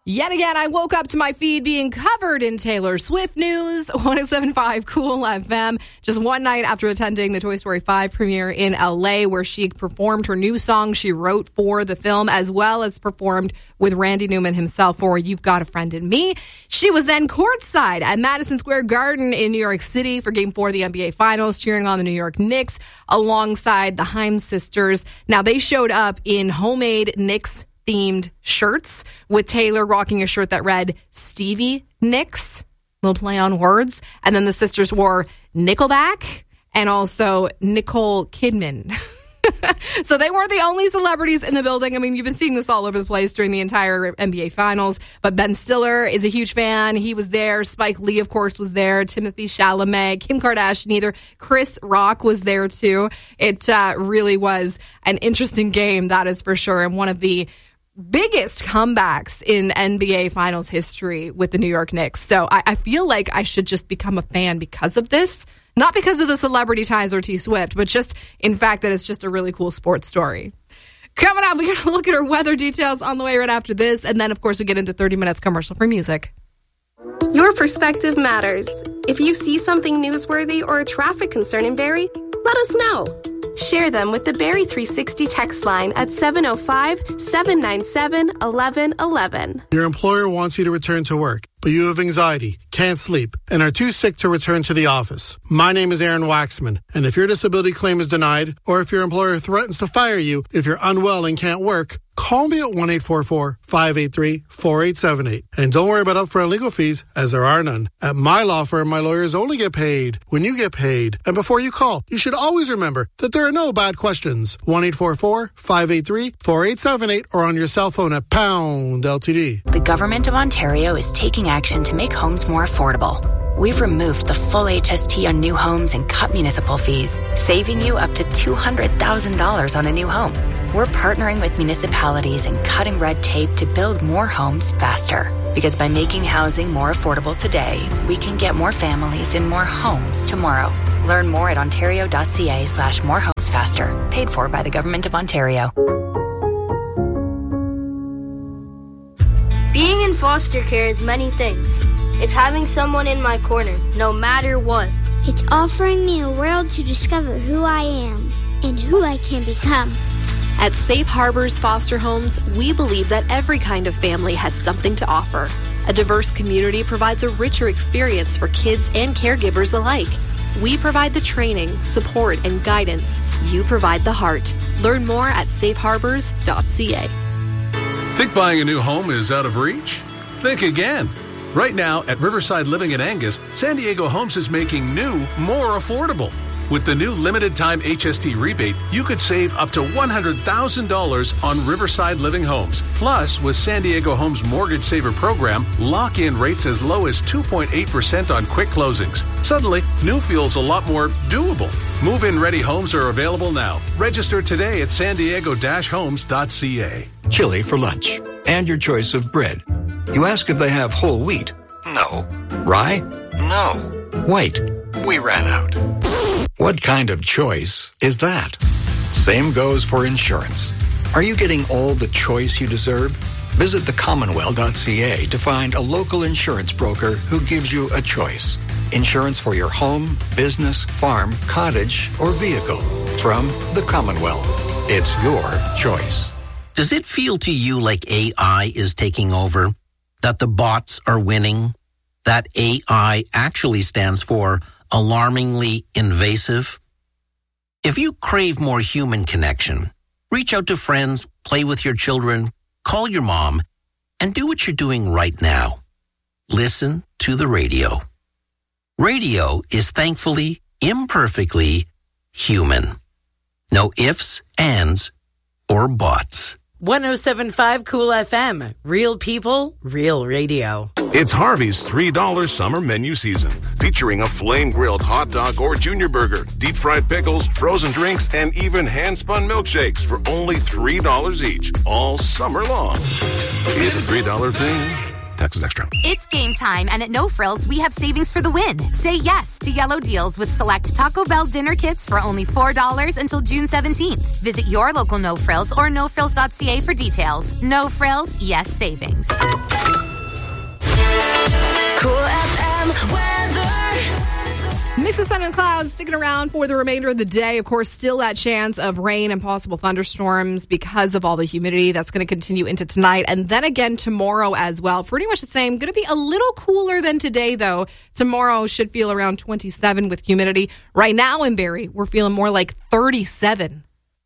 Yet again, I woke up to my feed being covered in Taylor Swift news. 107.5 Cool FM. Just one night after attending the Toy Story 5 premiere in LA, where she performed her new song she wrote for the film, as well as performed with Randy Newman himself for You've Got a Friend in Me. She was then courtside at Madison Square Garden in New York City for Game 4 of the NBA Finals, cheering on the New York Knicks alongside the Haim sisters. Now, they showed up in homemade Knicks themed shirts, with Taylor rocking a shirt that read Stevie Nicks, little play on words. And then the sisters wore Nickelback and also Nicole Kidman. So they weren't the only celebrities in the building. I mean, you've been seeing this all over the place during the entire NBA Finals. But Ben Stiller is a huge fan. He was there. Spike Lee, of course, was there. Timothy Chalamet, Kim Kardashian, either. Chris Rock was there, too. It really was an interesting game, that is for sure. And one of the biggest comebacks in NBA Finals history with the New York Knicks. So I feel like I should just become a fan because of this. Not because of the celebrity ties or T Swift, but just in fact that it's just a really cool sports story. Coming up, we're going to look at our weather details on the way right after this. And then, of course, we get into 30 minutes commercial for music. Your perspective matters. If you see something newsworthy or a traffic concern in Barrie, let us know. Share them with the Barrie 360 text line at 705-797-1111. Your employer wants you to return to work, but you have anxiety, can't sleep, and are too sick to return to the office. My name is Aaron Waxman, and if your disability claim is denied, or if your employer threatens to fire you if you're unwell and can't work, call me at 1-844-583-4878. And don't worry about upfront legal fees, as there are none. At my law firm, my lawyers only get paid when you get paid. And before you call, you should always remember that there are no bad questions. 1-844-583-4878 or on your cell phone at pound LTD. The Government of Ontario is taking action to make homes more affordable. We've removed the full HST on new homes and cut municipal fees, saving you up to $200,000 on a new home. We're partnering with municipalities and cutting red tape to build more homes faster. Because by making housing more affordable today, we can get more families in more homes tomorrow. Learn more at ontario.ca/morehomesfaster. Paid for by the Government of Ontario. Being in foster care is many things. It's having someone in my corner, no matter what. It's offering me a world to discover who I am and who I can become. At Safe Harbors Foster Homes, we believe that every kind of family has something to offer. A diverse community provides a richer experience for kids and caregivers alike. We provide the training, support, and guidance. You provide the heart. Learn more at safeharbors.ca. Think buying a new home is out of reach? Think again. Right now, at Riverside Living in Angus, San Diego Homes is making new more affordable. With the new limited-time HST rebate, you could save up to $100,000 on Riverside Living Homes. Plus, with San Diego Homes Mortgage Saver Program, lock-in rates as low as 2.8% on quick closings. Suddenly, new feels a lot more doable. Move-in ready homes are available now. Register today at san-diego-homes.ca. Chili for lunch, and your choice of bread. You ask if they have whole wheat. No. Rye? No. White? We ran out. What kind of choice is that? Same goes for insurance. Are you getting all the choice you deserve? Visit thecommonwealth.ca to find a local insurance broker who gives you a choice. Insurance for your home, business, farm, cottage, or vehicle. From the Commonwealth. It's your choice. Does it feel to you like AI is taking over? That the bots are winning? That AI actually stands for alarmingly invasive? If you crave more human connection, reach out to friends, play with your children, call your mom, and do what you're doing right now. Listen to the radio. Radio is thankfully, imperfectly human. No ifs, ands, or buts. 107.5 Cool FM. Real people, real radio. It's Harvey's $3 summer menu season, featuring a flame-grilled hot dog or junior burger, deep-fried pickles, frozen drinks, and even hand-spun milkshakes for only $3 each, all summer long. Is a $3 thing taxes extra. It's game time, and at No Frills, we have savings for the win. Say yes to yellow deals with select Taco Bell dinner kits for only $4 until June 17th. Visit your local No Frills or nofrills.ca for details. No Frills, yes savings. Cool FM weather. Mix of sun and clouds sticking around for the remainder of the day. Of course, still that chance of rain and possible thunderstorms because of all the humidity. That's going to continue into tonight and then again tomorrow as well. Pretty much the same. Going to be a little cooler than today, though. Tomorrow should feel around 27 with humidity. Right now in Barrie, we're feeling more like 37.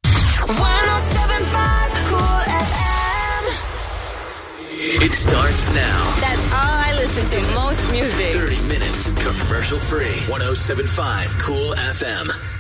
107.5 Cool FM. It starts now. That's all I listen to. Most music. 30 minutes commercial free. 107.5 Cool FM.